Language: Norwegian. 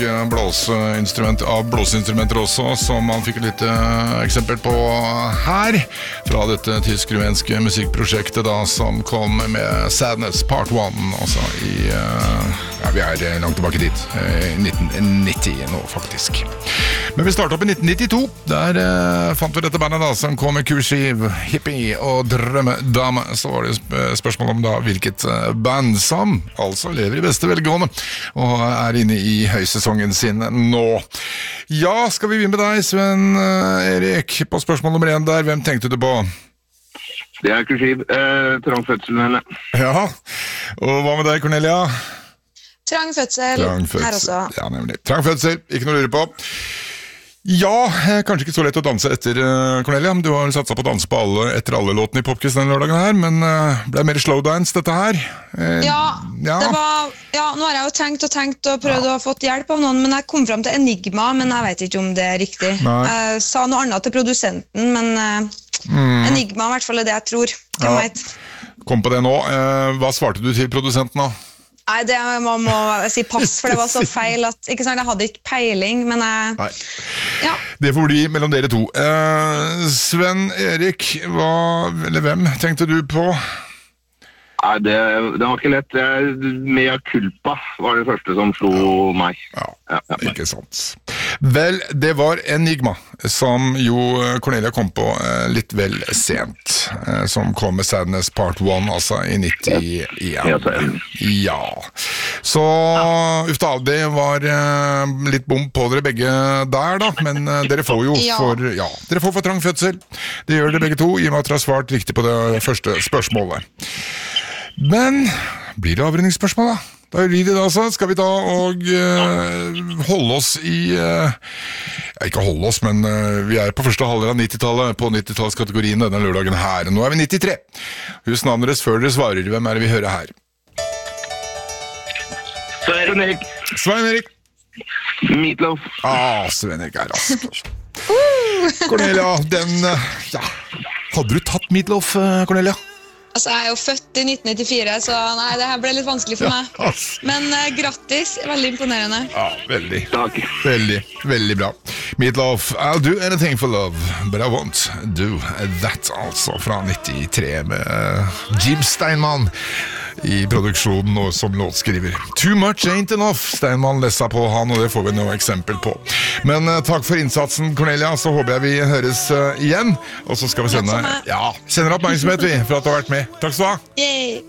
Blåseinstrument av blåseinstrumenter også, som man fikk et lite eksempel på her, fra dette tysk-rumenske musikkprosjektet da, som kom med Sadness Part 1, altså i, vi langt tilbake dit, 1990 nå faktisk. Men vi startet opp i 1992, der fant vi dette bandet da, som kom med kursiv, hippie og drømmedame. Så var det spørsmål om da hvilket band som altså lever i beste velgående, og inne i høysesongen sin nå. Ja, skal vi begynne med deg, Sven Erik, på spørsmål nummer 1 der. Hvem tenkte du på? Det kursiv. Trang fødsel, henne. Ja, og hva med deg, Cornelia? Trang fødsel. Her også. Ja, nemlig. Trang fødsel, ikke noe å lure på. Ja, kanskje ikke så lett å danse etter, Cornelia, men du har satset på å danse på etter alle låtene i Popquiz denne lørdagen her, men ble det mer slowdance dette her? Det var, nå har jeg jo tenkt og prøvd å ha fått hjelp av noen, men jeg kom frem til Enigma, men jeg vet ikke om det riktig. Jeg sa noe annet til produsenten, men Enigma i hvert fall det jeg tror. Kom på det nå. Hva svarte du til produsenten da? Nei, man må si pass, for det var så feil at, ikke sant, jeg hadde ikke peiling, men ja. Det får bli mellom dere to. Sven Erik, hvem tenkte du på? Nei, det var ikke lett. Mea culpa var det første som slo meg. Ja, ikke sant. Vel, det var Enigma, som jo Cornelia kom på litt vel sent, som kom med Sadness Part 1, altså i 91. Ja. Så, det var litt bom på dere begge der da, men dere får jo dere får for trang fødsel. Det gjør det begge to, i og med at dere har svart riktig på det første spørsmålet. Men blir det avrundingsspørsmål da? Da gjør vi det altså. Skal vi da og holde oss i ikke holde oss, men vi på første halvdel av 90-tallet på 90-tallskategorien denne lørdagen her. Nå vi 93. Husk navnet deres før dere svarer. Hvem det vi hører her? Svein Erik. Meatloaf. Svein Erik rask. Cornelia, hadde du tatt Meatloaf, Cornelia? Altså, jeg jo født i 1994, så nei, det her ble litt vanskelig for meg. Men grattis, veldig imponerende. Ja, veldig. Takk. Veldig bra. Meatloaf, I'll do anything for love, but I won't do that, altså, fra 93 med Jim Steinman i produksjonen og som låtskriver. Too much ain't enough, Steinman lessa på han, og det får vi noe eksempel på. Men takk for innsatsen, Cornelia, så håper jeg vi høres igjen, og så skal vi sende oppmerksomhet for at du har vært med. Takk skal du ha. Yay.